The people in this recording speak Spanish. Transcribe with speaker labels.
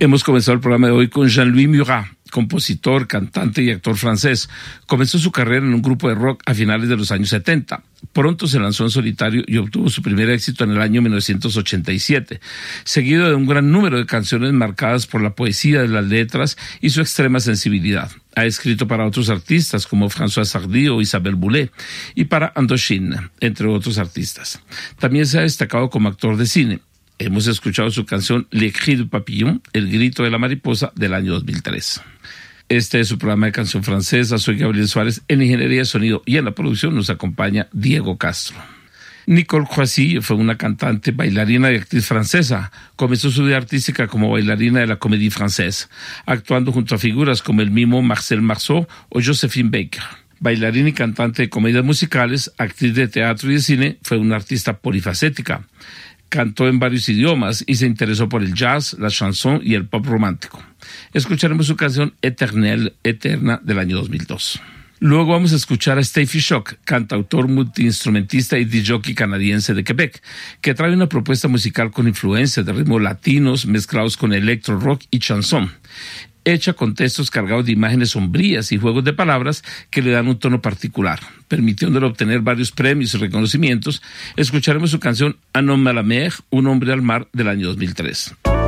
Speaker 1: Hemos comenzado el programa de hoy con Jean-Louis Murat, compositor, cantante y actor francés. Comenzó su carrera en un grupo de rock a finales de los años 70. Pronto se lanzó en solitario y obtuvo su primer éxito en el año 1987, seguido de un gran número de canciones marcadas por la poesía de las letras y su extrema sensibilidad. Ha escrito para otros artistas como François Sardy o Isabelle Boulay y para Indochine, entre otros artistas. También se ha destacado como actor de cine. Hemos escuchado su canción Le Cri du Papillon, El grito de la mariposa, del año 2003. Este es su programa de canción francesa. Soy Gabriel Suárez. En ingeniería de sonido y en la producción nos acompaña Diego Castro. Nicole Croissy fue una cantante, bailarina y actriz francesa. Comenzó su vida artística como bailarina de la Comédie Française, actuando junto a figuras como el mimo Marcel Marceau o Josephine Baker. Bailarina y cantante de comedias musicales, actriz de teatro y de cine, fue una artista polifacética. Cantó en varios idiomas y se interesó por el jazz, la chanson y el pop romántico. Escucharemos su canción Éternelle, Eterna, del año 2002. Luego vamos a escuchar a Steffi Shock, cantautor, multiinstrumentista y disc-jockey canadiense de Quebec, que trae una propuesta musical con influencias de ritmos latinos mezclados con electro rock y chanson, hecha con textos cargados de imágenes sombrías y juegos de palabras que le dan un tono particular, permitiéndole obtener varios premios y reconocimientos. Escucharemos su canción Un homme à la mer, Un hombre al mar, del año 2003.